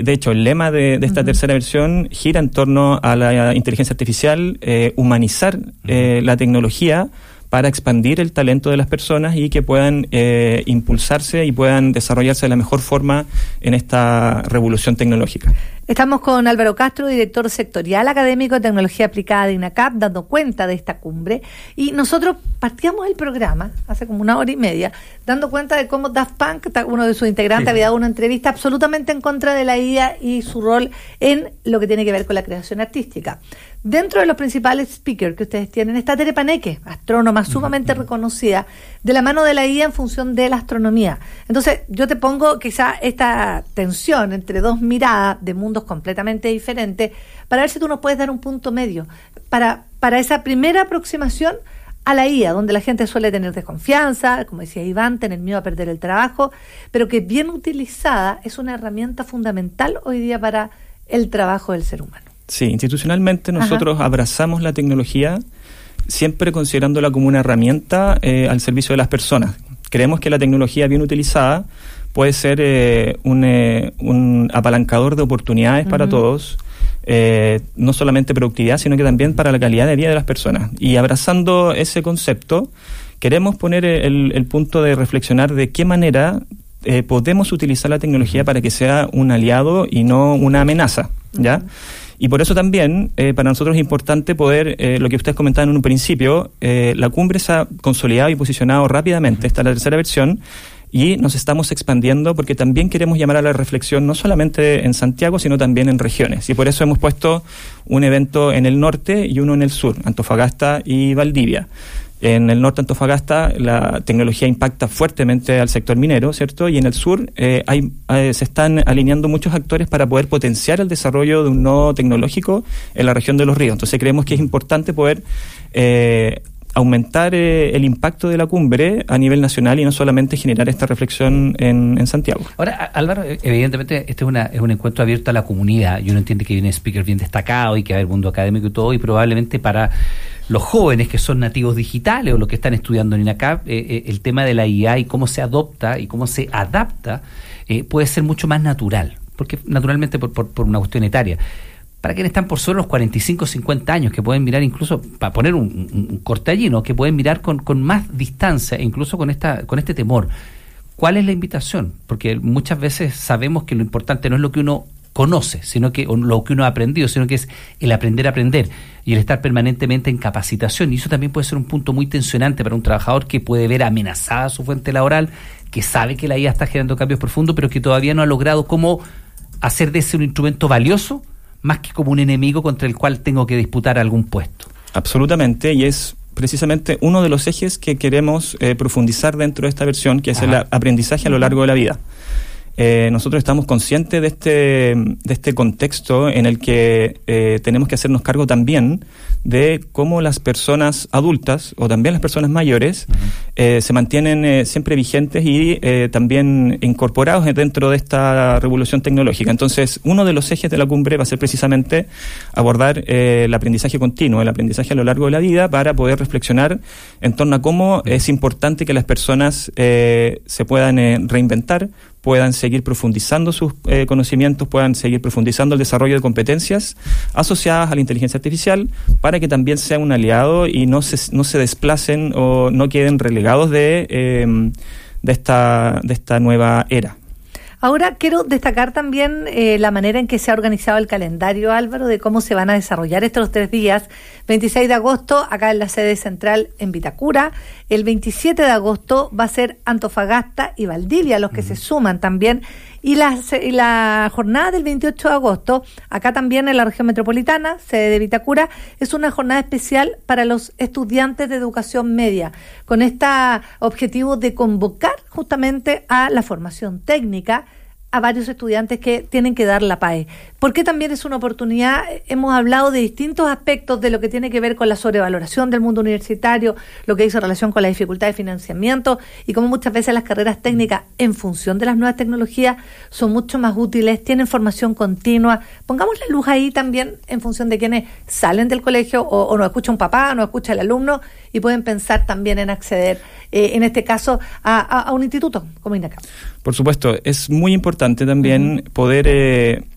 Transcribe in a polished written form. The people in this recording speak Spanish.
de hecho, el lema de esta tercera versión gira en torno a la inteligencia artificial, humanizar la tecnología para expandir el talento de las personas y que puedan impulsarse y puedan desarrollarse de la mejor forma en esta revolución tecnológica. Estamos con Álvaro Castro, director sectorial académico de Tecnología Aplicada de INACAP, dando cuenta de esta cumbre. Y nosotros partíamos el programa, hace como 1 hora y media, dando cuenta de cómo Daft Punk, uno de sus integrantes, había dado una entrevista absolutamente en contra de la IA y su rol en lo que tiene que ver con la creación artística. Dentro de los principales speakers que ustedes tienen está Tere Paneque, astrónoma sumamente reconocida, de la mano de la IA en función de la astronomía. Entonces, yo te pongo quizá esta tensión entre dos miradas de mundos completamente diferentes, para ver si tú nos puedes dar un punto medio para esa primera aproximación a la IA, donde la gente suele tener desconfianza, como decía Iván, tener miedo a perder el trabajo, pero que bien utilizada es una herramienta fundamental hoy día para el trabajo del ser humano. Sí, institucionalmente nosotros abrazamos la tecnología siempre considerándola como una herramienta al servicio de las personas. Creemos que la tecnología bien utilizada puede ser un apalancador de oportunidades para todos, no solamente productividad, sino que también para la calidad de vida de las personas. Y abrazando ese concepto, queremos poner el punto de reflexionar de qué manera podemos utilizar la tecnología para que sea un aliado y no una amenaza, ¿ya? Y por eso también, para nosotros es importante poder, lo que ustedes comentaban en un principio, la cumbre se ha consolidado y posicionado rápidamente, esta es la tercera versión, y nos estamos expandiendo porque también queremos llamar a la reflexión no solamente en Santiago, sino también en regiones. Y por eso hemos puesto un evento en el norte y uno en el sur, Antofagasta y Valdivia. En el norte de Antofagasta la tecnología impacta fuertemente al sector minero, ¿cierto? Y en el sur se están alineando muchos actores para poder potenciar el desarrollo de un nodo tecnológico en la región de Los Ríos. Entonces creemos que es importante poder aumentar el impacto de la cumbre a nivel nacional y no solamente generar esta reflexión en Santiago. Ahora, Álvaro, evidentemente este es un encuentro abierto a la comunidad y uno entiende que viene speaker bien destacado y que va a haber mundo académico y todo, y probablemente para los jóvenes que son nativos digitales o los que están estudiando en INACAP, el tema de la IA y cómo se adopta y cómo se adapta puede ser mucho más natural, porque naturalmente por una cuestión etaria. Para quienes están por sobre los 45, 50 años, que pueden mirar incluso, para poner un corte allí, ¿no? Que pueden mirar con más distancia, incluso con este temor. ¿Cuál es la invitación? Porque muchas veces sabemos que lo importante no es lo que uno conoce, sino que lo que uno ha aprendido, sino que es el aprender a aprender y el estar permanentemente en capacitación. Y eso también puede ser un punto muy tensionante para un trabajador que puede ver amenazada su fuente laboral, que sabe que la IA está generando cambios profundos, pero que todavía no ha logrado cómo hacer de ese un instrumento valioso, más que como un enemigo contra el cual tengo que disputar algún puesto. Absolutamente, y es precisamente uno de los ejes que queremos profundizar dentro de esta versión, que es el aprendizaje a lo largo de la vida. Nosotros estamos conscientes de este contexto en el que tenemos que hacernos cargo también de cómo las personas adultas o también las personas mayores se mantienen siempre vigentes y también incorporados dentro de esta revolución tecnológica. Entonces, uno de los ejes de la cumbre va a ser precisamente abordar el aprendizaje continuo, el aprendizaje a lo largo de la vida, para poder reflexionar en torno a cómo es importante que las personas se puedan reinventar, puedan seguir profundizando sus conocimientos, puedan seguir profundizando el desarrollo de competencias asociadas a la inteligencia artificial, para que también sea un aliado y no se desplacen o no queden relegados de esta nueva era. Ahora quiero destacar también la manera en que se ha organizado el calendario, Álvaro, de cómo se van a desarrollar estos 3 días. 26 de agosto, acá en la sede central en Vitacura. El 27 de agosto va a ser Antofagasta y Valdivia, los que se suman también. Y la jornada del 28 de agosto, acá también en la región metropolitana, sede de Vitacura, es una jornada especial para los estudiantes de educación media, con este objetivo de convocar justamente a la formación técnica a varios estudiantes que tienen que dar la PAE. Porque también es una oportunidad. Hemos hablado de distintos aspectos de lo que tiene que ver con la sobrevaloración del mundo universitario, lo que hizo relación con la dificultad de financiamiento y cómo muchas veces las carreras técnicas, en función de las nuevas tecnologías, son mucho más útiles, tienen formación continua. Pongamos la luz ahí también en función de quienes salen del colegio o nos escucha un papá, nos escucha el alumno y pueden pensar también en acceder, en este caso, a un instituto como INACAP. Por supuesto, es muy importante también poder